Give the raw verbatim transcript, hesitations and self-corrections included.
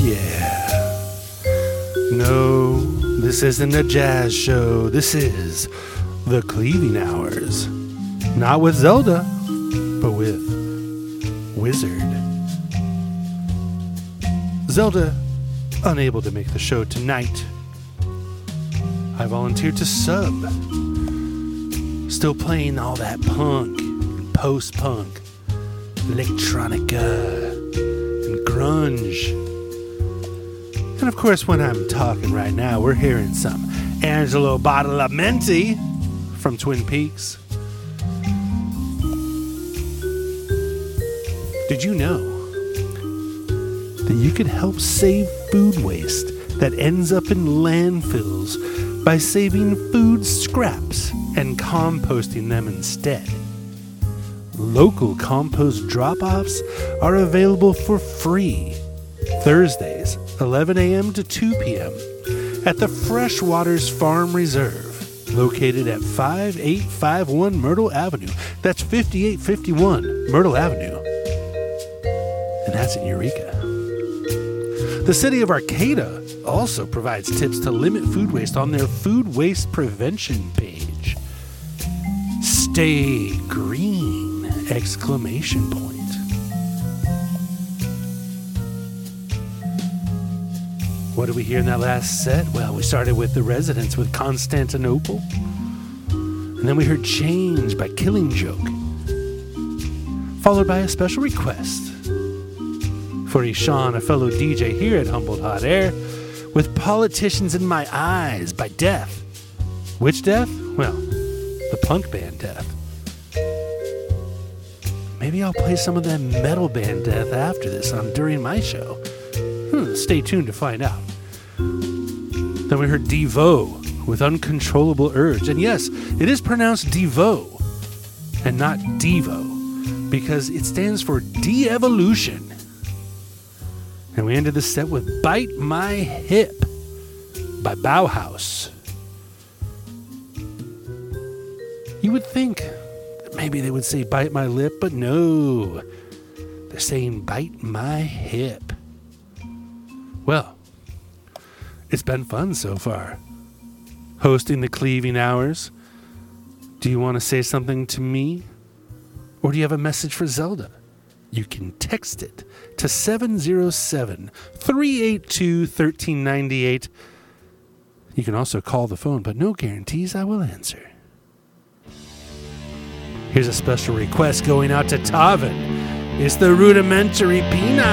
Yeah. No, this isn't a jazz show. This is the Cleaving Hours. Not with Zelda, but with Wizard. Zelda, unable to make the show tonight. I volunteered to sub. Still playing all that punk, post-punk, electronica, and grunge. And of course, when I'm talking right now, we're hearing some Angelo Badalamenti from Twin Peaks. Did you know that you could help save food waste that ends up in landfills by saving food scraps and composting them instead? Local compost drop-offs are available for free Thursdays, eleven a.m. to two p.m. at the Freshwaters Farm Reserve, located at fifty-eight fifty-one Myrtle Avenue. That's fifty-eight fifty-one Myrtle Avenue. And that's in Eureka. The city of Arcata also provides tips to limit food waste on their food waste prevention page. Stay green! Exclamation point. What did we hear in that last set? Well, we started with The Residents with Constantinople. And then we heard Change by Killing Joke. Followed by a special request for Ishan, a fellow D J here at Humboldt Hot Air, with Politicians in My Eyes by Death. Which Death? Well, the punk band Death. Maybe I'll play some of that metal band Death after this on during my show. Hmm, stay tuned to find out. Then we heard Devo with Uncontrollable Urge. And yes, it is pronounced Devo and not Devo, because it stands for De-Evolution. And we ended the set with Bite My Hip by Bauhaus. You would think that maybe they would say Bite My Lip, but no. They're saying Bite My Hip. Well, it's been fun so far. Hosting the Cleaving Hours. Do you want to say something to me? Or do you have a message for Zelda? You can text it to seven oh seven, three eight two, one three nine eight. You can also call the phone, but no guarantees I will answer. Here's a special request going out to Tavin. It's the Rudimentary Peanut.